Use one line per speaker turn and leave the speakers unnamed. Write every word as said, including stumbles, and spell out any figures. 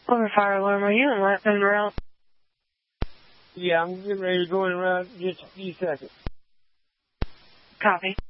Over fire alarm, are you in left end route?
Yeah, I'm getting ready to go in around just a few seconds.
Copy.